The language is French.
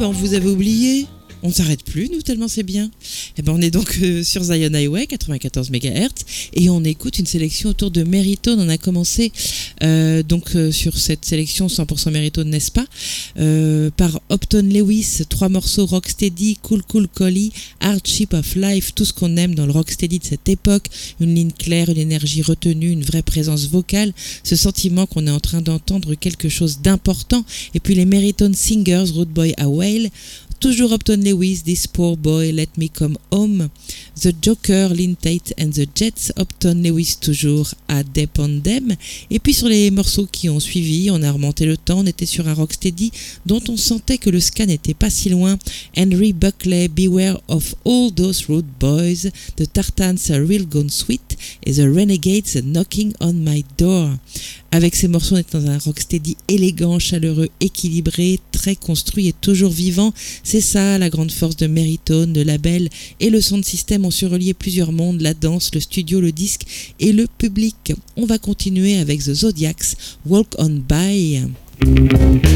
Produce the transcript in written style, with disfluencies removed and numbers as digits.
on vous avait oublié. On ne s'arrête plus, nous, tellement c'est bien. On est donc sur Zion Highway, 94 MHz, et on écoute une sélection autour de Merritone. On a commencé sur cette sélection 100% Merritone, n'est-ce pas, par Upton Lewis, 3 morceaux Rocksteady, Cool Cool Collie, Hardship of Life, tout ce qu'on aime dans le Rocksteady de cette époque, une ligne claire, une énergie retenue, une vraie présence vocale, ce sentiment qu'on est en train d'entendre quelque chose d'important, et puis les Merritone Singers, Rude Boy à Whale, toujours Upton Lewis, This Poor Boy, Let Me Come Home, The Joker, Lynn Tate and the Jets, Upton Lewis toujours à Depend Them. Et puis sur les morceaux qui ont suivi, on a remonté le temps, on était sur un Rocksteady dont on sentait que le ska n'était pas si loin. Henry Buckley, Beware of All Those Rude Boys, The Tartans, A Real Gone Sweet et The Renegades, Knocking on My Door. Avec ces morceaux, on est dans un rocksteady élégant, chaleureux, équilibré, très construit et toujours vivant. C'est ça la grande force de Merritone, le label et le sound system ont su relier plusieurs mondes, la danse, le studio, le disque et le public. On va continuer avec The Zodiacs, Walk On By.